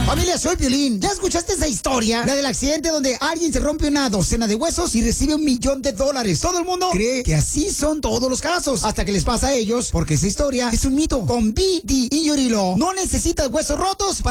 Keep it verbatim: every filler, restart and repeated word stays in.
Familia, soy Piolín. ¿Ya escuchaste esa historia? La del accidente donde alguien se rompe una docena de huesos y recibe un millón de dólares. Todo el mundo cree que así son todos los casos, hasta que les pasa a ellos, porque esa historia es un mito. Con B D Injury Law no necesitas huesos rotos para